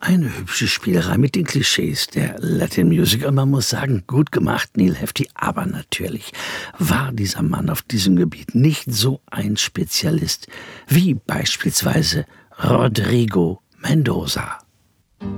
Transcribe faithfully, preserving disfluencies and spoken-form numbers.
Eine hübsche Spielerei mit den Klischees der Latin Music. Und man muss sagen, gut gemacht, Neil Hefti. Aber natürlich war dieser Mann auf diesem Gebiet nicht so ein Spezialist wie beispielsweise Rodrigo Mendoza.